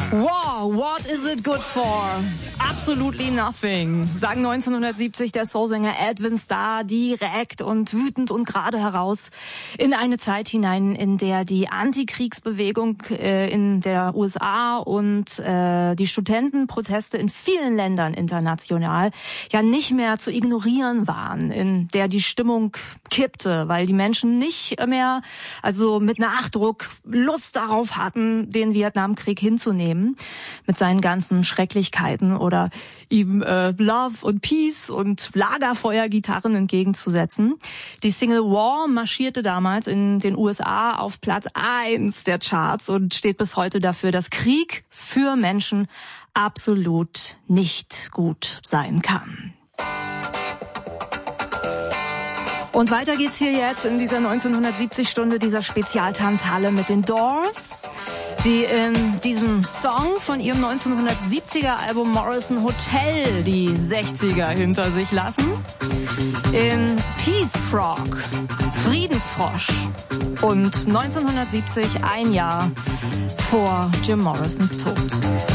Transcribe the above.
Wow, what is it good for? Absolutely nothing, sagen 1970 der Soulsänger Edwin Starr direkt und wütend und gerade heraus in eine Zeit hinein, in der die Antikriegsbewegung in der USA und die Studentenproteste in vielen Ländern international ja nicht mehr zu ignorieren waren, in der die Stimmung kippte, weil die Menschen nicht mehr, also mit Nachdruck, Lust darauf hatten, den Vietnamkrieg hinzunehmen mit seinen ganzen Schrecklichkeiten oder ihm Love und Peace und Lagerfeuergitarren entgegenzusetzen. Die Single War marschierte damals in den USA auf Platz 1 der Charts und steht bis heute dafür, dass Krieg für Menschen absolut nicht gut sein kann. Und weiter geht's hier jetzt in dieser 1970-Stunde dieser Spezialtanzhalle mit den Doors, die in diesem Song von ihrem 1970er-Album Morrison Hotel die 60er hinter sich lassen. In Peace Frog, Friedensfrosch und 1970, ein Jahr vor Jim Morrisons Tod.